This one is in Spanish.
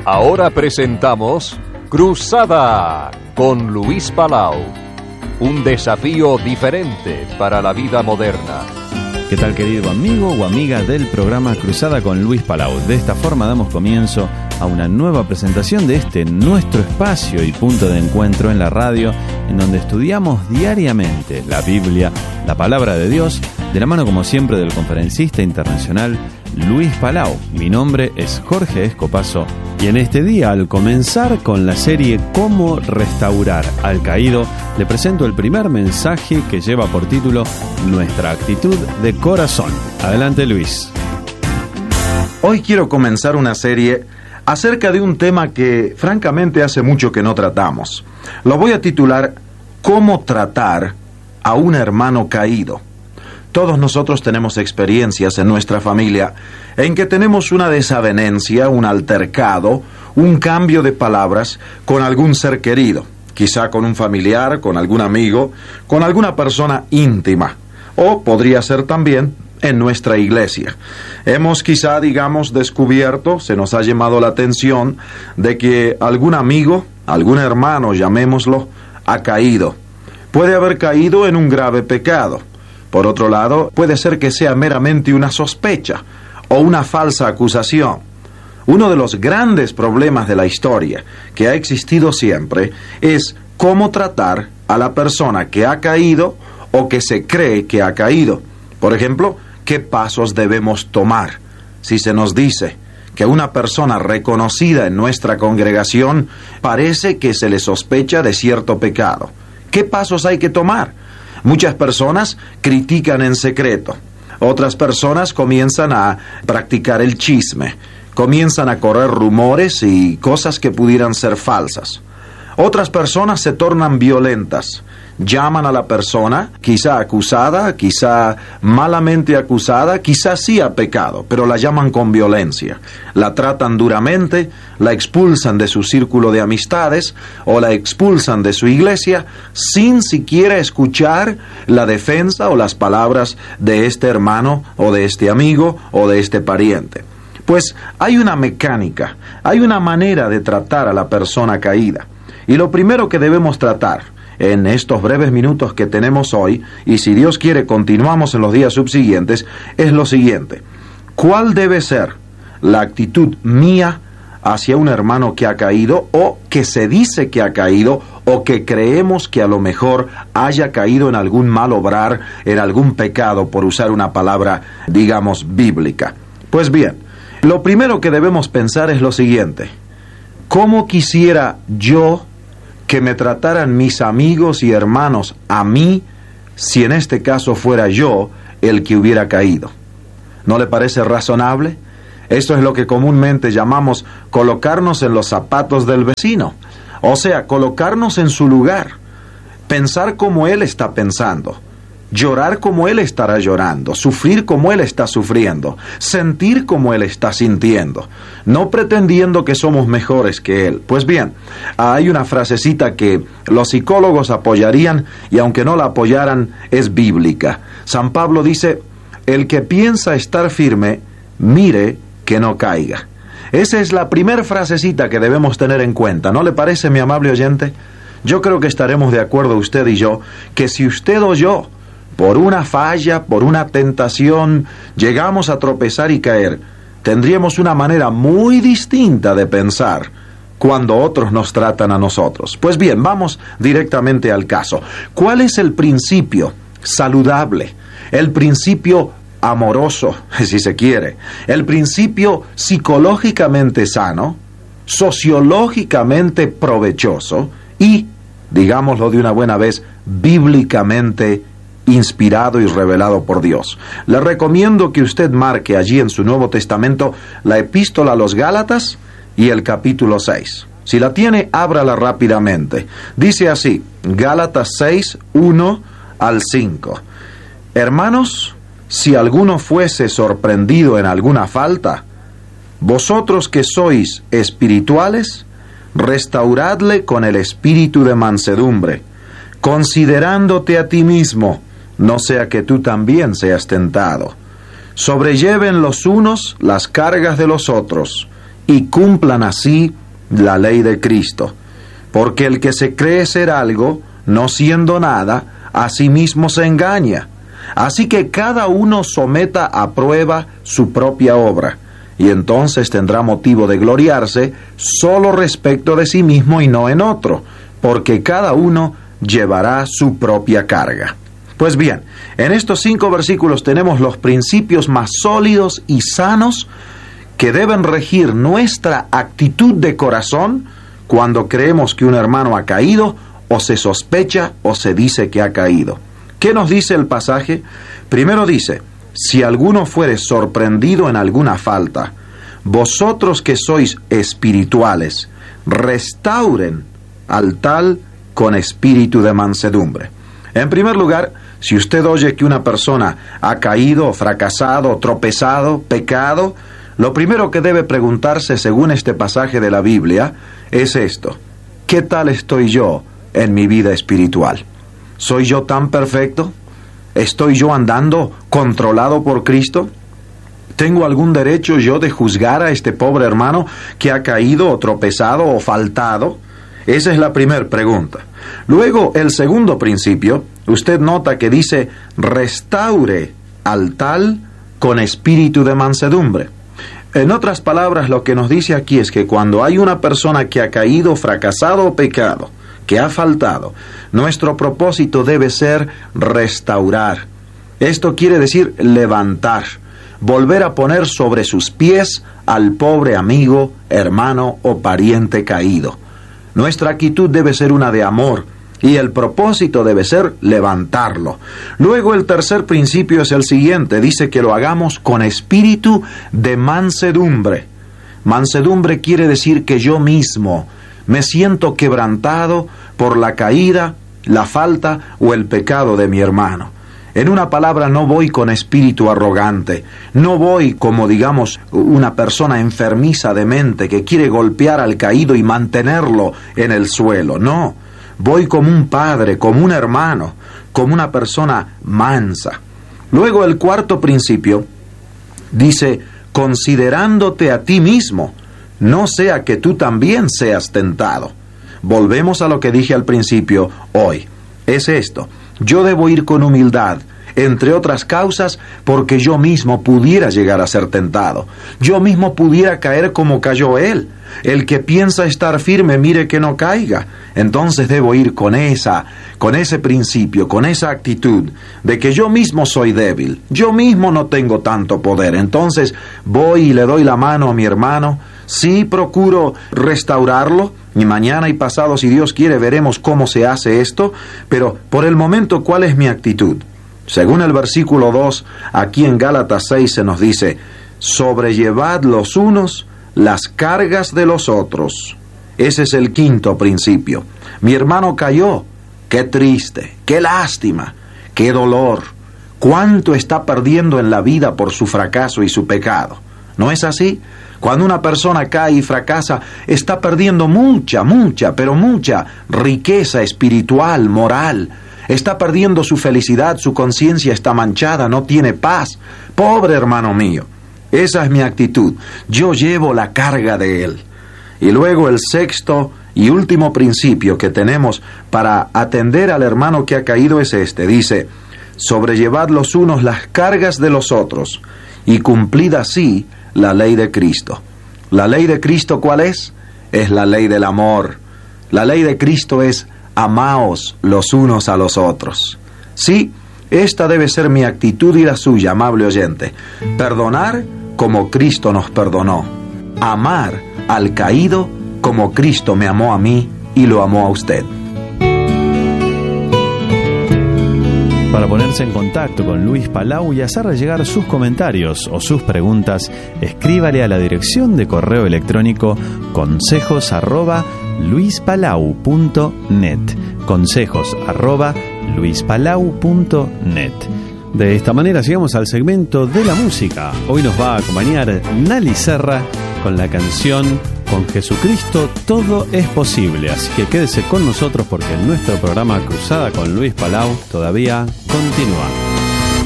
Ahora presentamos Cruzada con Luis Palau. Un desafío diferente para la vida moderna. ¿Qué tal, querido amigo o amiga del programa Cruzada con Luis Palau? De esta forma damos comienzo a una nueva presentación de este nuestro espacio y punto de encuentro en la radio, en donde estudiamos diariamente la Biblia, la palabra de Dios, de la mano como siempre del conferencista internacional Luis Palau. Mi nombre es Jorge Escopazo y en este día, al comenzar con la serie Cómo restaurar al caído, le presento el primer mensaje que lleva por título Nuestra actitud de corazón. Adelante, Luis. Hoy quiero comenzar una serie acerca de un tema que francamente hace mucho que no tratamos. Lo voy a titular ¿Cómo tratar a un hermano caído? Todos nosotros tenemos experiencias en nuestra familia en que tenemos una desavenencia, un altercado, un cambio de palabras con algún ser querido, quizá con un familiar, con algún amigo, con alguna persona íntima, o podría ser también en nuestra iglesia. Hemos quizá, descubierto, se nos ha llamado la atención de que algún amigo, algún hermano, llamémoslo, ha caído. Puede haber caído en un grave pecado. Por otro lado, puede ser que sea meramente una sospecha o una falsa acusación. Uno de los grandes problemas de la historia, que ha existido siempre, es cómo tratar a la persona que ha caído o que se cree que ha caído. Por ejemplo, ¿qué pasos debemos tomar? Si se nos dice que una persona reconocida en nuestra congregación parece que se le sospecha de cierto pecado, ¿qué pasos hay que tomar? Muchas personas critican en secreto. Otras personas comienzan a practicar el chisme. Comienzan a correr rumores y cosas que pudieran ser falsas. Otras personas se tornan violentas. Llaman a la persona, quizá acusada, quizá malamente acusada, quizá sí ha pecado, pero la llaman con violencia. La tratan duramente, la expulsan de su círculo de amistades o la expulsan de su iglesia sin siquiera escuchar la defensa o las palabras de este hermano o de este amigo o de este pariente. Pues hay una mecánica, hay una manera de tratar a la persona caída. Y lo primero que debemos tratar en estos breves minutos que tenemos hoy, y si Dios quiere continuamos en los días subsiguientes, es lo siguiente: ¿cuál debe ser la actitud mía hacia un hermano que ha caído o que se dice que ha caído o que creemos que a lo mejor haya caído en algún mal obrar, en algún pecado, por usar una palabra, bíblica? Pues bien, lo primero que debemos pensar es lo siguiente: ¿cómo quisiera yo que me trataran mis amigos y hermanos a mí si en este caso fuera yo el que hubiera caído? ¿No le parece razonable? Esto es lo que comúnmente llamamos colocarnos en los zapatos del vecino, o sea, colocarnos en su lugar, pensar como él está pensando, llorar como él estará llorando, sufrir como él está sufriendo, sentir como él está sintiendo, no pretendiendo que somos mejores que él. Pues bien, hay una frasecita que los psicólogos apoyarían y aunque no la apoyaran, es bíblica. San Pablo dice: el que piensa estar firme, mire que no caiga. Esa es la primera frasecita que debemos tener en cuenta, ¿no le parece, mi amable oyente? Yo creo que estaremos de acuerdo usted y yo, que si usted o yo, por una falla, por una tentación, llegamos a tropezar y caer, tendríamos una manera muy distinta de pensar cuando otros nos tratan a nosotros. Pues bien, vamos directamente al caso. ¿Cuál es el principio saludable, el principio amoroso, si se quiere, el principio psicológicamente sano, sociológicamente provechoso y, digámoslo de una buena vez, bíblicamente inspirado y revelado por Dios? Le recomiendo que usted marque allí en su Nuevo Testamento la epístola a los Gálatas y el capítulo 6. Si la tiene, ábrala rápidamente. Dice así, Gálatas 6, 1 al 5. Hermanos, si alguno fuese sorprendido en alguna falta, vosotros que sois espirituales, restauradle con el espíritu de mansedumbre, considerándote a ti mismo, no sea que tú también seas tentado. Sobrelleven los unos las cargas de los otros, y cumplan así la ley de Cristo. Porque el que se cree ser algo, no siendo nada, a sí mismo se engaña. Así que cada uno someta a prueba su propia obra, y entonces tendrá motivo de gloriarse solo respecto de sí mismo y no en otro, porque cada uno llevará su propia carga. Pues bien, en estos 5 versículos tenemos los principios más sólidos y sanos que deben regir nuestra actitud de corazón cuando creemos que un hermano ha caído, o se sospecha o se dice que ha caído. ¿Qué nos dice el pasaje? Primero dice: si alguno fuere sorprendido en alguna falta, vosotros que sois espirituales, restauren al tal con espíritu de mansedumbre. En primer lugar, si usted oye que una persona ha caído, fracasado, tropezado, pecado, lo primero que debe preguntarse, según este pasaje de la Biblia, es esto: ¿qué tal estoy yo en mi vida espiritual? ¿Soy yo tan perfecto? ¿Estoy yo andando controlado por Cristo? ¿Tengo algún derecho yo de juzgar a este pobre hermano que ha caído o tropezado o faltado? Esa es la primera pregunta. Luego, el segundo principio, usted nota que dice: restaure al tal con espíritu de mansedumbre. En otras palabras, lo que nos dice aquí es que cuando hay una persona que ha caído, fracasado o pecado, que ha faltado, nuestro propósito debe ser restaurar. Esto quiere decir levantar, volver a poner sobre sus pies al pobre amigo, hermano o pariente caído. Nuestra actitud debe ser una de amor, y el propósito debe ser levantarlo. Luego, el tercer principio es el siguiente: dice que lo hagamos con espíritu de mansedumbre. Mansedumbre quiere decir que yo mismo me siento quebrantado por la caída, la falta o el pecado de mi hermano. En una palabra, no voy con espíritu arrogante, no voy como, digamos, una persona enfermiza de mente que quiere golpear al caído y mantenerlo en el suelo. No, voy como un padre, como un hermano, como una persona mansa. Luego, el cuarto principio dice: considerándote a ti mismo, no sea que tú también seas tentado. Volvemos a lo que dije al principio hoy. Es esto: yo debo ir con humildad, entre otras causas, porque yo mismo pudiera llegar a ser tentado. Yo mismo pudiera caer como cayó él. El que piensa estar firme, mire que no caiga. Entonces debo ir con ese principio, con esa actitud de que yo mismo soy débil, yo mismo no tengo tanto poder. Entonces voy y le doy la mano a mi hermano. Sí, procuro restaurarlo, y mañana y pasado, si Dios quiere, veremos cómo se hace esto, pero por el momento, ¿cuál es mi actitud? Según el versículo 2, aquí en Gálatas 6 se nos dice: sobrellevad los unos las cargas de los otros. Ese es el quinto principio. Mi hermano cayó. Qué triste, qué lástima, qué dolor. ¿Cuánto está perdiendo en la vida por su fracaso y su pecado? ¿No es así? Cuando una persona cae y fracasa, está perdiendo mucha riqueza espiritual, moral. Está perdiendo su felicidad, su conciencia está manchada, no tiene paz. Pobre hermano mío. Esa es mi actitud. Yo llevo la carga de él. Y luego el sexto y último principio que tenemos para atender al hermano que ha caído es este. Dice: sobrellevad los unos las cargas de los otros, y cumplid así la ley de Cristo. ¿La ley de Cristo cuál es? Es la ley del amor. La ley de Cristo es: amaos los unos a los otros. Sí, esta debe ser mi actitud y la suya, amable oyente. Perdonar como Cristo nos perdonó. Amar al caído como Cristo me amó a mí y lo amó a usted. Para ponerse en contacto con Luis Palau y hacerle llegar sus comentarios o sus preguntas, escríbale a la dirección de correo electrónico consejos@luispalau.net. consejos@luispalau.net. De esta manera llegamos al segmento de la música. Hoy nos va a acompañar Nali Serra con la canción Con Jesucristo todo es posible. Así que quédese con nosotros porque nuestro programa Cruzada con Luis Palau todavía continúa.